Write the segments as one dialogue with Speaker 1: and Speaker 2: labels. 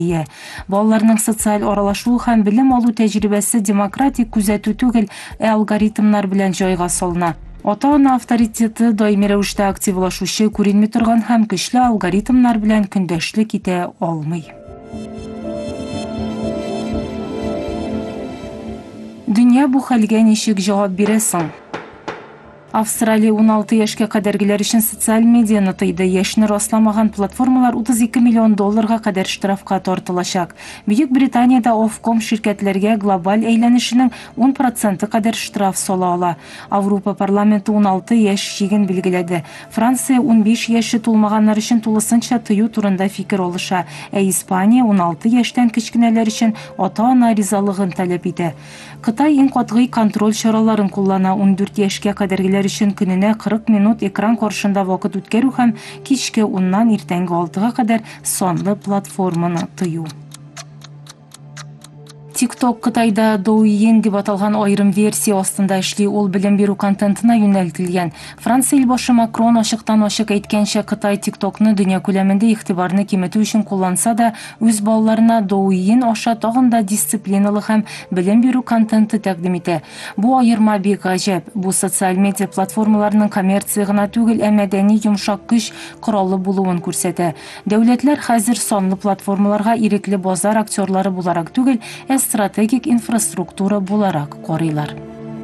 Speaker 1: Балаларның социаль аралашуу һәм билим алуу тәҗрибәсе демократик күзәтүү түгел, алгоритмнар белән җайга салына. Ата-ана авторитеты даими рәвештә активлашучы, күренми торган һәм көчле алгоритмнар белән көндәшлек итә алмый. Дөнья бу хәлгә ничек җавап бирә соң? Австралия 16 яшькә кадәргеләр өчен социаль медианы тыйды. Яшне расламаган платформалар 32 миллион долларга кадәр штрафка тартылачак. Бөек Британияда Ofcom ширкәтләргә глобаль әйләнешенең 10% кадәр штраф сала ала. Авропа парламенты 16 яшь чиген билгеләде. Франция 15 яше тулмаганнар өчен тулысынча тыю турында фикер алыша. Испания 16 яшьтән кечкенәләр өчен ата-ана ризалыгын таләп итә. Кытай иң катгый контроль чараларын куллана. 14 яшькә кадәргеләр өчен көненә 40 минут экран каршында вакыт үткәрү һәм кичке 10-нан иртәнге 6-га кадәр санлы платформаны тыю. TikTok Кытайда Douyin дип аталган айрым версия астында эшли, ул билим бирү контентына юнәлтелгән. Франция илбашы Макрон ачыктан-ачык әйткәнчә, Кытай TikTokны дөнья күләмендә игътибарны киметү өчен кулланса да, үз балаларына Douyin аша тагын да дисциплиналы һәм билим бирү контенты тәкъдим итә. Бу аерма бик гаҗәп. Бу социаль медиа платформаларының коммерция гына түгел, мәдәни йомшак көч коралы булуын күрсәтә. Дәүләтләр хәзер санлы платформаларга ирекле базар актерлары буларак түгел, стратегик инфраструктура буларак карыйлар.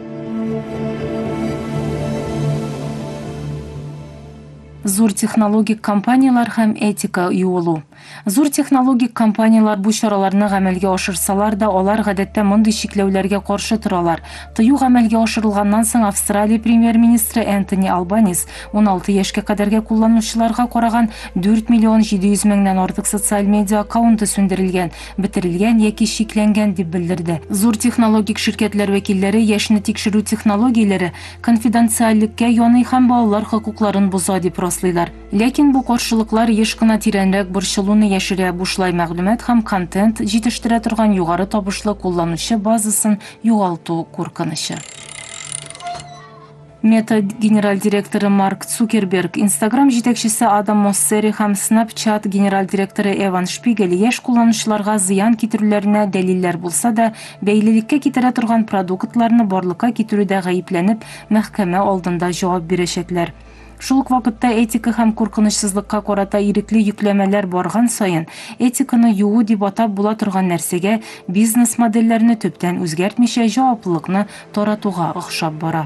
Speaker 1: Зур технологик компаниялар һәм этика юлу. Зур технологик компаниялар бу чараларны гамәлгә ашырсалар да, алар гадәттә мондый чикләүләргә каршы торалар. Тыю гамәлгә ашырылганнан соң Австралия премьер-министры Энтони Албанис 16 яшькә кадәрге кулланучыларга караган 4 миллион 700 меңнән артык социаль медиа аккаунты сүндерелгән, бетерелгән яки шикләнгән дип белдерде. Зур технологик ширкәтләр вәкилләре яшьне тикшерү технологияләре конфиденциальлеккә яный һәм балалар хокукларын боза дип раслыйлар. Ләкин бу каршылыклар еш кына тирәнрәк борчылуны яшерә, бушлай мәгълүмат һәм контент җитештерә торган югары табышлы кулланучы базасын югалту куркынычы. Мета генераль директоры Марк Цукерберг, Instagram җитәкчесе Адам Моссери һәм Snapchat генераль директоры Эван Шпигель яшь кулланучыларга зыян китерүләренә дәлилләр булса да, бәйлелеккә китерә торган продуктларны барлыкка китерүдә гаепләнеп, мәхкәмә алдында җавап бирәчәкләр. Шул ук вакытта этика һәм куркынычсызлыкка карата ирекле йөкләмәләр барган саен, этиканы юу дип атап була торган нәрсәгә бизнес модельләрне төптән үзгәртмичә җаваплылыкны таратуга охшап бара.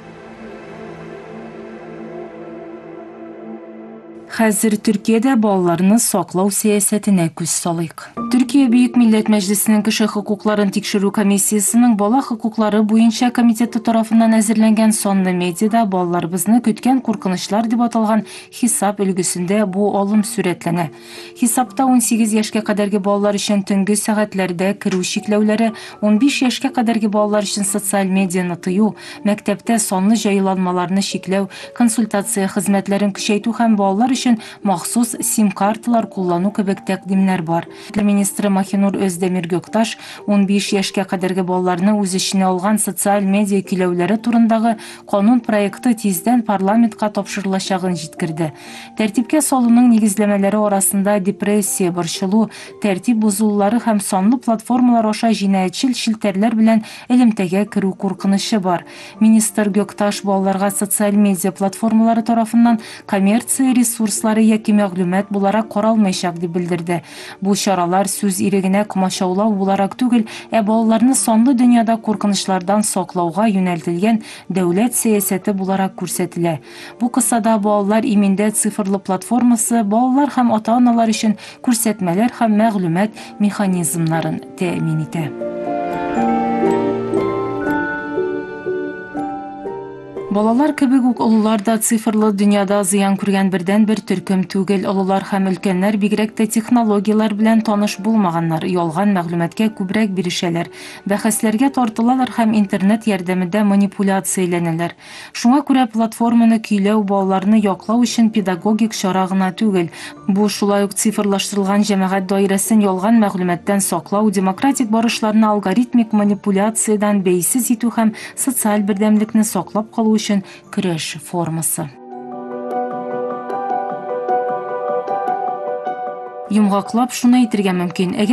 Speaker 1: Хәзер Төркиядә балаларны саклау сәясәтенә күз салыйк. Төркия Бөек Милләт Мәҗлесенең кеше хокукларын тикшерү комиссиясының бала хокуклары буенча комитеты тарафыннан әзерләнгән санлы медиада балаларыбызны көткән куркынычлар дип аталган хисап өлгесендә бу алым сурәтләнә. Хисапта 18 яшькә кадәрге балалар өчен төнге сәгатьләрдә керү чикләүләре, 15 яшькә кадәрге балалар өчен социаль медианы тыю, мәктәптә санлы җайланмаларны чикләү, консультация хезмәтләрен көчәйтү һәм балалар өчен махсус сим-карталар куллану кебек тәкъдимнәр бар. Министры Махинур Өздемир Göktaş 15 яшькә кадәрге балаларны үз эченә алган социаль медиа көйләүләре турындагы канун проекты тиздән парламентка тапшырылачагын җиткерде. Тәртипкә салуның нигезләмәләре арасында депрессия, борчылу, тәртип бозулулары һәм санлы платформалар аша җинаятьчел челтәрләр белән элемтәгә керү куркынышы бар. Министр Göktaş балаларга социаль медиа платформалары тарафыннан коммерция ресурслары яки мәгълүмат буларак каралмаячак дип белдерде. Бу чаралар сүз ирегенә комачаулау буларак түгел, балаларны санлы дөньяда куркынычлардан саклауга юнәлтелгән дәүләт сәясәте буларак күрсәтелә. Бу кысада балалар имендә цифрлы платформасы балалар һәм ата-аналар өчен күрсәтмәләр һәм мәгълүмат механизмнарын тәэмин итә. Балалар кебек үк олылар да цифрлы дөньяда зыян күргән бердән-бер төркем түгел. Олылар һәм өлкәннәр бигрәк тә технологиялар белән таныш булмаганнар, ялган мәгълүматкә күбрәк бирешәләр, бәхәсләргә тартылалар һәм интернет ярдәмендә манипуляцияләнәләр. Шуңа күрә платформаны көйләү балаларны яклау өчен педагогик чара гына түгел. Бу шулай ук цифрлаштырылган җәмәгать даирәсен ялган мәгълүматтан саклау, демократик барышларны алгоритмик манипуляциядән бәйсез итү һәм социаль бердәмлекне саклап калу өчен көрәш формасы. Йомгаклап шуны әйтергә мөмкин.